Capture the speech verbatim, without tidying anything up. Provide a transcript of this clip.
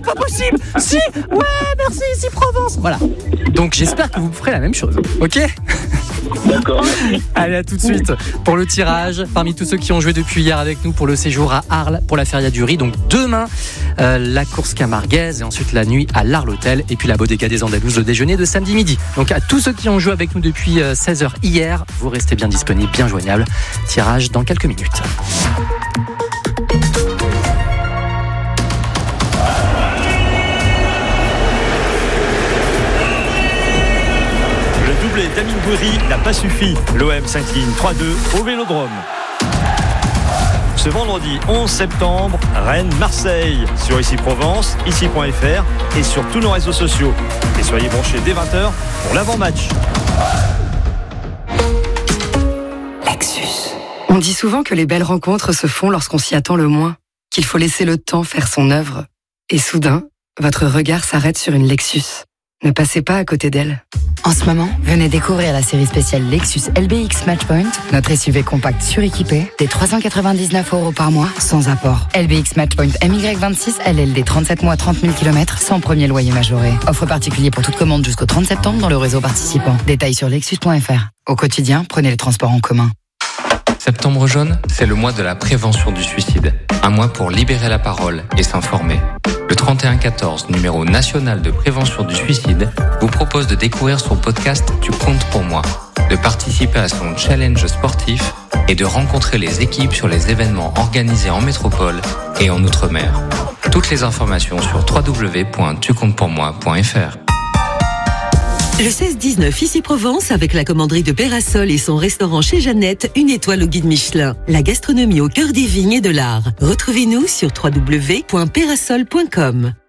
pas possible. Si, ouais, merci, ici Provence. Voilà. Donc j'espère que vous ferez la même chose. Ok ? D'accord. Allez, à tout de suite pour le tirage. Parmi tous ceux qui ont joué depuis hier avec nous pour le séjour à Arles pour la Feria du Riz. Donc demain, euh, la course camarguaise et ensuite la nuit à l'Arles Hôtel. Et puis la Bodega des Andalouses, le déjeuner de samedi midi. Donc à tous ceux qui ont joué avec nous depuis euh, seize heures hier, vous restez bien disponibles, bien joignables. Tirage dans quelques minutes. Damien Goury n'a pas suffi. L'O M s'incline trois deux au Vélodrome. Ce vendredi onze septembre, Rennes-Marseille sur Ici Provence, ici point f r et sur tous nos réseaux sociaux. Et soyez branchés dès vingt heures pour l'avant-match. Lexus. On dit souvent que les belles rencontres se font lorsqu'on s'y attend le moins, qu'il faut laisser le temps faire son œuvre. Et soudain, votre regard s'arrête sur une Lexus. Ne passez pas à côté d'elle. En ce moment, venez découvrir la série spéciale Lexus L B X Matchpoint, notre S U V compact suréquipé, des trois cent quatre-vingt-dix-neuf euros par mois, sans apport. L B X Matchpoint M Y vingt-six, L L D trente-sept mois, trente mille kilomètres, sans premier loyer majoré. Offre particulier pour toute commande jusqu'au trente septembre dans le réseau participant. Détails sur lexus point f r. Au quotidien, prenez les transports en commun. Septembre jaune, c'est le mois de la prévention du suicide. Un mois pour libérer la parole et s'informer. Le trente et un quatorze, numéro national de prévention du suicide, vous propose de découvrir son podcast Tu comptes pour moi, de participer à son challenge sportif et de rencontrer les équipes sur les événements organisés en métropole et en Outre-mer. Toutes les informations sur w w w point tu comptes pour moi point f r. Le seize dix-neuf Ici Provence avec la commanderie de Pérasol et son restaurant chez Jeannette, une étoile au guide Michelin. La gastronomie au cœur des vignes et de l'art. Retrouvez-nous sur w w w point pérasol point com.